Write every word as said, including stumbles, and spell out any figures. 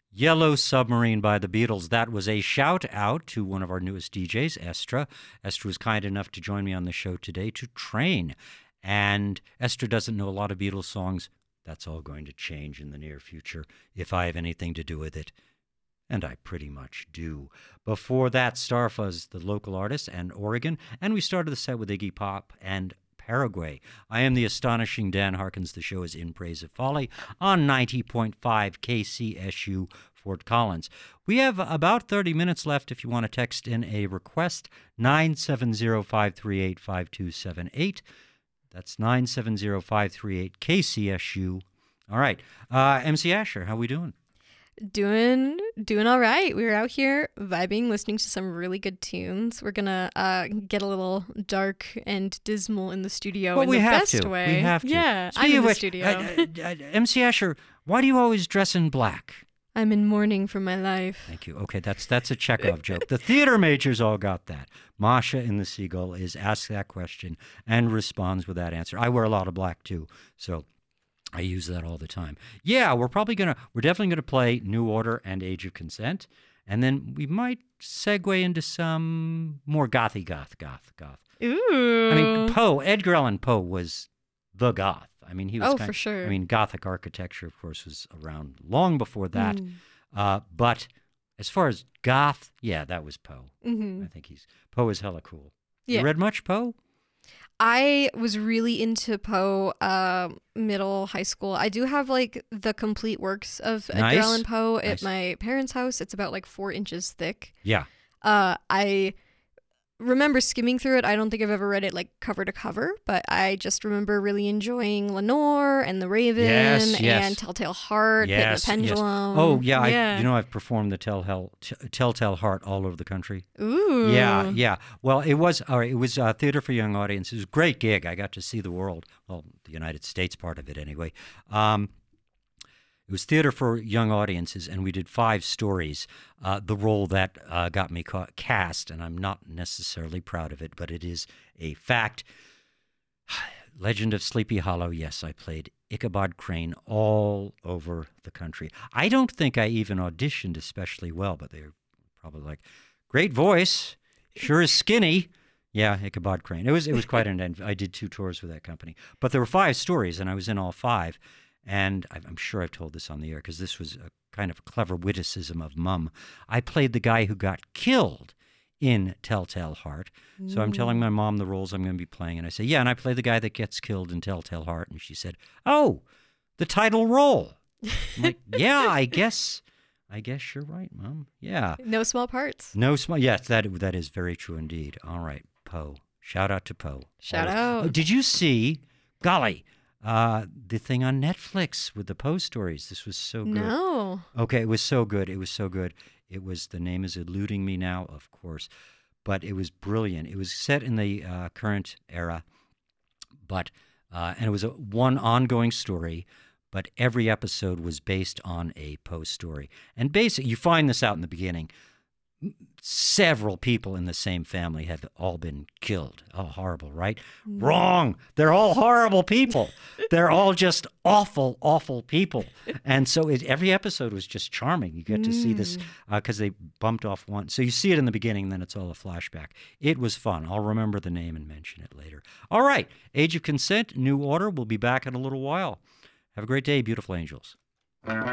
Yellow Submarine by the Beatles. That was a shout out to one of our newest D Js, Estra. Estra was kind enough to join me on the show today to train. And Estra doesn't know a lot of Beatles songs. That's all going to change in the near future if I have anything to do with it. And I pretty much do. Before that, Starfuzz, the local artist, and Oregon. And we started the set with Iggy Pop and Paraguay. I am the astonishing Dan Harkins. The show is In Praise of Folly on ninety point five K C S U Fort Collins. We have about thirty minutes left if you want to text in a request, nine seven zero, five three eight, five two seven eight. That's nine seven zero, five three eight, K C S U. All right. Uh, M C Asher, how we doing? Doing doing all right. We were out here vibing, listening to some really good tunes. We're gonna uh, get a little dark and dismal in the studio well, in we the have best to. way. We have to. Yeah, Speaking I'm in of the which, studio. uh, uh, M C Asher, why do you always dress in black? I'm in mourning for my life. Thank you. Okay, that's that's a Chekhov joke. The theater majors all got that. Masha in the Seagull is asked that question and responds with that answer. I wear a lot of black too, so I use that all the time. Yeah, we're probably going to, we're definitely going to play New Order and Age of Consent. And then we might segue into some more gothy goth, goth, goth. Ooh. I mean, Poe, Edgar Allan Poe was the goth. I mean, he was Oh, kind for sure. I mean, Gothic architecture, of course, was around long before that. Mm. Uh, but as far as goth, yeah, that was Poe. Mm-hmm. I think he's, Poe is hella cool. Yeah. You read much Poe? I was really into Poe uh, middle high school. I do have like the complete works of Nice. Edgar Allan Poe Nice. at my parents' house. It's about like four inches thick. Yeah. Uh, I remember skimming through it. I don't think I've ever read it like cover to cover, but I just remember really enjoying Lenore and the Raven Yes, yes. and Telltale Heart, Pit and Yes, the yes. Pendulum. Oh, yeah, yeah. I, you know, I've performed the Telltale, t- Telltale Heart all over the country. Ooh. Yeah, yeah. Well, it was all right, it was uh, theater for young audiences. It was a great gig. I got to see the world, well, the United States part of it anyway. Um, it was theater for young audiences, and we did five stories. Uh, the role that uh, got me ca- cast, and I'm not necessarily proud of it, but it is a fact. Legend of Sleepy Hollow, yes, I played Ichabod Crane all over the country. I don't think I even auditioned especially well, but they're probably like, great voice, sure is skinny. Yeah, Ichabod Crane. It was it was quite an. I did two tours with that company, but there were five stories, and I was in all five. And I'm sure I've told this on the air because this was a kind of clever witticism of Mum. I played the guy who got killed in Telltale Heart. So I'm telling my mom the roles I'm going to be playing, and I say, yeah, and I play the guy that gets killed in Telltale Heart. And she said, oh, the title role. I'm like, yeah, I guess, I guess you're right, Mom. Yeah. No small parts. No small. Yes, that that is very true indeed. All right, Poe. Shout out to Poe. Shout Always. out. Oh, did you see? Golly. Uh, the thing on Netflix with the Poe stories. This was so good. No. Okay, it was so good. It was so good. It was, the name is eluding me now, of course, but it was brilliant. It was set in the uh, current era, but uh, and it was a one ongoing story, but every episode was based on a Poe story. And basically, you find this out in the beginning. Several people in the same family have all been killed. Oh, horrible, right? Mm. Wrong. They're all horrible people. They're all just awful, awful people. And so it, every episode was just charming. You get to mm. see this because uh, they bumped off one. So you see it in the beginning, and then it's all a flashback. It was fun. I'll remember the name and mention it later. All right. Age of Consent, New Order. We'll be back in a little while. Have a great day, beautiful angels.